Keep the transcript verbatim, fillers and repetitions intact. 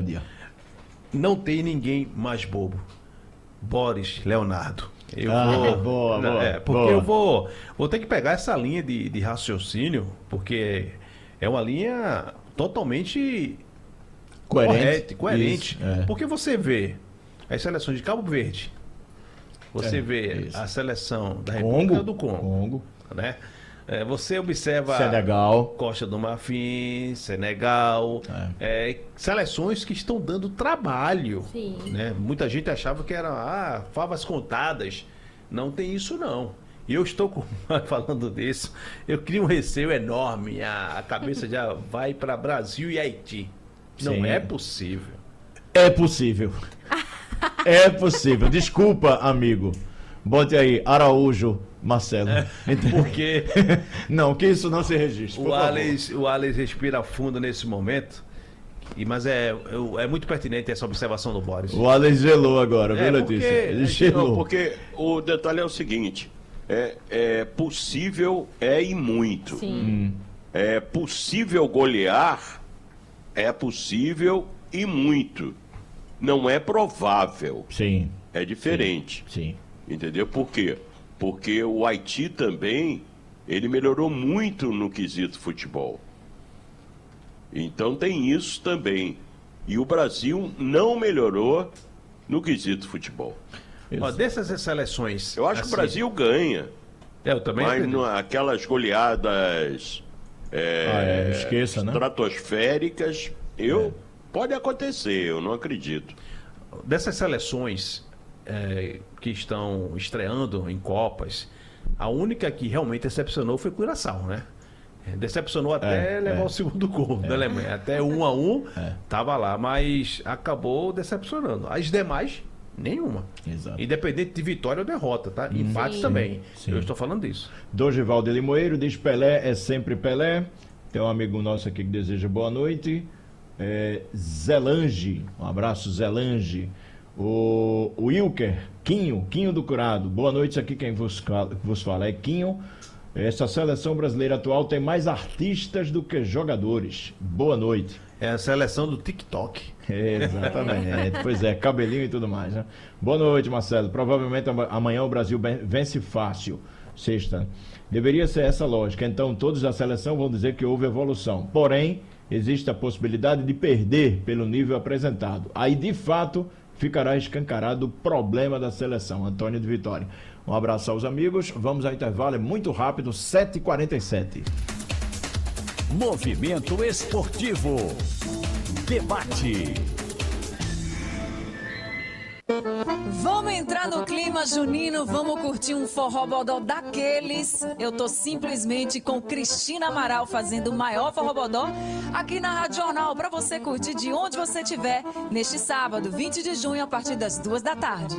dia. Não tem ninguém mais bobo. Boris Leonardo. Eu ah, vou. Boa, boa. É, porque boa. eu vou. Vou ter que pegar essa linha de, de raciocínio, porque é uma linha totalmente Coerente. correta, coerente. Isso, é. Porque você vê as seleções de Cabo Verde, você É, vê isso. a seleção da República Congo. do Congo, Congo. né? É, você observa Senegal. Costa do Marfim, Senegal, É. é, seleções que estão dando trabalho. Sim. Né? Muita gente achava que era ah, favas contadas. Não tem isso não. E eu estou com- falando disso, eu crio um receio enorme. A, a cabeça já vai para Brasil e Haiti. Não Sim. é possível. É possível. É possível. Desculpa, amigo. Bote aí, Araújo Marcelo. Porque Não, que isso não se registre. por o favor. Alex, o Alex respira fundo nesse momento. E, mas é, é, é muito pertinente essa observação do Boris. O Alex gelou agora, viu, É, Letícia? porque- Ele é, gelou. Não, porque o detalhe é o seguinte: é, é possível, é e muito. Sim. É possível golear, é possível e muito. Não é provável, Sim, é diferente. sim. Entendeu? Por quê? Porque o Haiti também, ele melhorou muito no quesito futebol. Então tem isso também. E o Brasil não melhorou no quesito futebol. Ó, dessas seleções. Eu acho que assim, o Brasil ganha, É, eu também mas acredito. não- aquelas goleadas é, Ah, é, esqueça, né? estratosféricas, eu pode acontecer, eu não acredito. Dessas seleções é, que estão estreando em Copas, a única que realmente decepcionou foi Curaçao, né? Decepcionou até É, levar é. o segundo gol da Alemanha. Até um a um tava lá, mas acabou decepcionando. As demais, nenhuma. Exato. Independente de vitória ou derrota, tá? Empate Sim. também. Sim. Eu estou falando disso. Dorival de Limoeiro diz: Pelé é sempre Pelé. Tem um amigo nosso aqui que deseja boa noite. É, Zelange, um abraço, Zelange. O, o Wilker, Quinho, Quinho do Curado. Boa noite, aqui quem vos fala, vos fala é Quinho. Essa seleção brasileira atual tem mais artistas do que jogadores. Boa noite. É a seleção do TikTok. É, exatamente. Pois é, cabelinho e tudo mais, né? Boa noite, Marcelo. Provavelmente ama- amanhã o Brasil ben- vence fácil. Sexta. Deveria ser essa lógica. Então, todos da seleção vão dizer que houve evolução. Porém, existe a possibilidade de perder pelo nível apresentado. Aí, de fato, ficará escancarado o problema da seleção. Antônio de Vitória. Um abraço aos amigos. Vamos ao intervalo, é muito rápido, sete e quarenta e sete. Movimento Esportivo. Debate. Vamos entrar no clima junino, vamos curtir um forró bodó daqueles. Eu tô simplesmente com Cristina Amaral fazendo o maior forró bodó aqui na Rádio Jornal, pra você curtir de onde você estiver neste sábado, vinte de junho, a partir das duas da tarde.